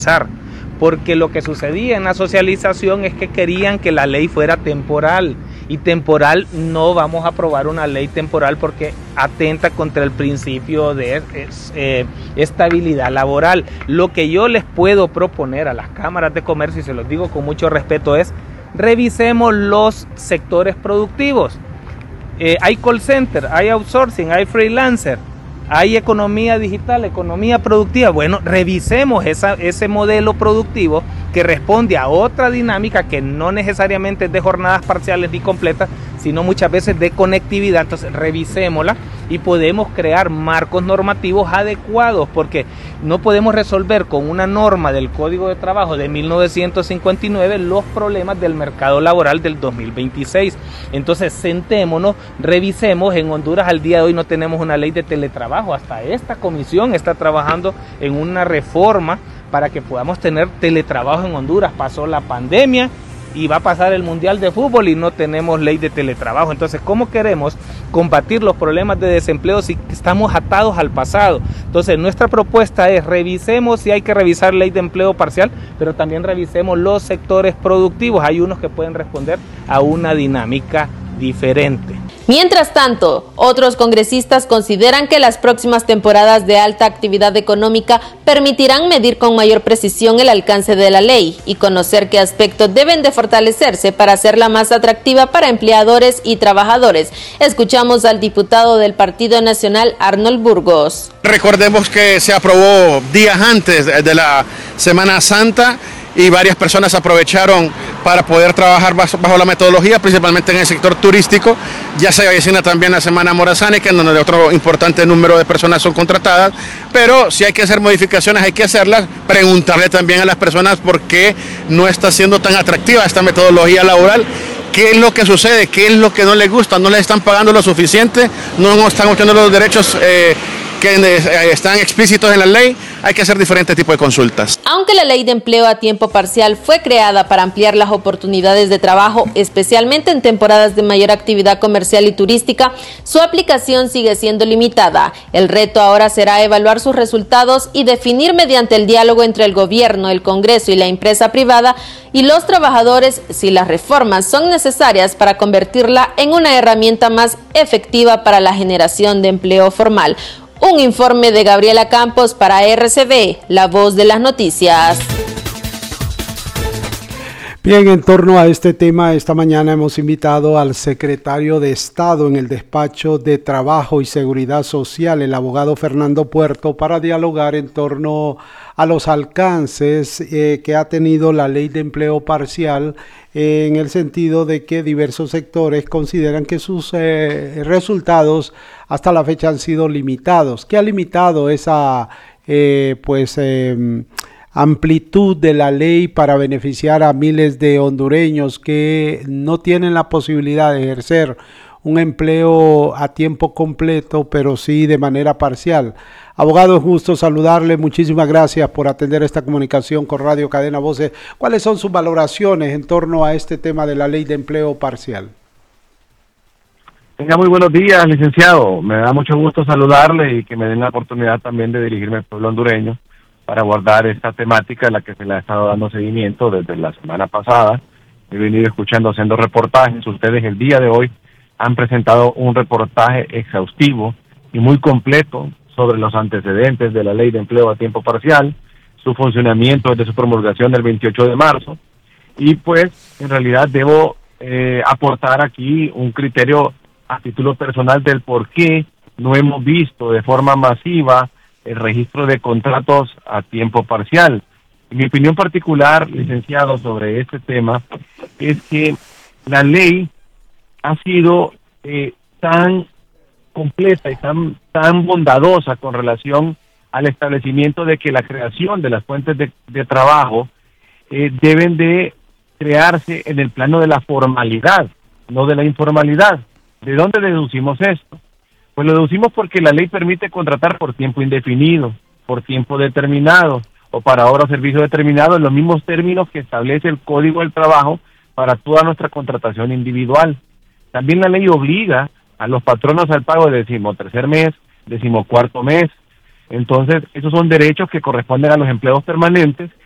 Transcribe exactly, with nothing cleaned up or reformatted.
Porque lo que sucedía en la socialización es que querían que la ley fuera temporal, y temporal no vamos a aprobar una ley temporal porque atenta contra el principio de eh, estabilidad laboral. Lo que yo les puedo proponer a las cámaras de comercio, y se los digo con mucho respeto, es revisemos los sectores productivos. Eh, hay call center, hay outsourcing, hay freelancer, hay economía digital, economía productiva. Bueno, revisemos esa, ese modelo productivo que responde a otra dinámica que no necesariamente es de jornadas parciales ni completas, sino muchas veces de conectividad. Entonces revisémosla y podemos crear marcos normativos adecuados, porque no podemos resolver con una norma del Código de Trabajo de mil novecientos cincuenta y nueve los problemas del mercado laboral del dos mil veintiséis. Entonces sentémonos, revisemos. En Honduras al día de hoy no tenemos una ley de teletrabajo. Hasta esta comisión está trabajando en una reforma para que podamos tener teletrabajo en Honduras. Pasó la pandemia y va a pasar el Mundial de Fútbol y no tenemos ley de teletrabajo. Entonces, ¿cómo queremos combatir los problemas de desempleo si estamos atados al pasado? Entonces, nuestra propuesta es revisemos si hay que revisar ley de empleo parcial, pero también revisemos los sectores productivos. Hay unos que pueden responder a una dinámica diferente. Mientras tanto, otros congresistas consideran que las próximas temporadas de alta actividad económica permitirán medir con mayor precisión el alcance de la ley y conocer qué aspectos deben de fortalecerse para hacerla más atractiva para empleadores y trabajadores. Escuchamos al diputado del Partido Nacional, Arnold Burgos. Recordemos que se aprobó días antes de la Semana Santa y varias personas aprovecharon para poder trabajar bajo la metodología, principalmente en el sector turístico. Ya se avecina también la Semana Morazánica, en donde otro importante número de personas son contratadas, pero si hay que hacer modificaciones, hay que hacerlas. Preguntarle también a las personas por qué no está siendo tan atractiva esta metodología laboral. ¿Qué es lo que sucede? ¿Qué es lo que no les gusta? ¿No les están pagando lo suficiente? ¿No están obteniendo los derechos eh, que están explícitos en la ley? Hay que hacer diferentes tipos de consultas. Aunque la ley de empleo a tiempo parcial fue creada para ampliar las oportunidades de trabajo, especialmente en temporadas de mayor actividad comercial y turística, su aplicación sigue siendo limitada. El reto ahora será evaluar sus resultados y definir mediante el diálogo entre el gobierno, el Congreso y la empresa privada y los trabajadores si las reformas son necesarias para convertirla en una herramienta más efectiva para la generación de empleo formal. Un informe de Gabriela Campos para R C V, La Voz de las Noticias. Bien, en torno a este tema, esta mañana hemos invitado al secretario de Estado en el Despacho de Trabajo y Seguridad Social, el abogado Fernando Puerto, para dialogar en torno a los alcances eh, que ha tenido la ley de empleo parcial, eh, en el sentido de que diversos sectores consideran que sus eh, resultados hasta la fecha han sido limitados. ¿Qué ha limitado esa eh, pues eh, amplitud de la ley para beneficiar a miles de hondureños que no tienen la posibilidad de ejercer un empleo a tiempo completo, pero sí de manera parcial? Abogado, es gusto saludarle. Muchísimas gracias por atender esta comunicación con Radio Cadena Voces. ¿Cuáles son sus valoraciones en torno a este tema de la ley de empleo parcial? Tenga muy buenos días, licenciado. Me da mucho gusto saludarle y que me den la oportunidad también de dirigirme al pueblo hondureño para abordar esta temática a la que se le ha estado dando seguimiento desde la semana pasada. He venido escuchando, haciendo reportajes. Ustedes el día de hoy han presentado un reportaje exhaustivo y muy completo sobre los antecedentes de la ley de empleo a tiempo parcial, su funcionamiento desde su promulgación el veintiocho de marzo, y pues en realidad debo eh, aportar aquí un criterio a título personal del por qué no hemos visto de forma masiva el registro de contratos a tiempo parcial. En mi opinión particular, licenciado, sobre este tema, es que la ley ha sido eh, tan completa y tan, tan bondadosa con relación al establecimiento de que la creación de las fuentes de, de trabajo eh, deben de crearse en el plano de la formalidad, no de la informalidad. ¿De dónde deducimos esto? Pues lo deducimos porque la ley permite contratar por tiempo indefinido, por tiempo determinado o para hora o servicio determinado en los mismos términos que establece el Código del Trabajo para toda nuestra contratación individual. También la ley obliga a los patronos al pago de decimotercer mes, decimocuarto mes. Entonces, esos son derechos que corresponden a los empleados permanentes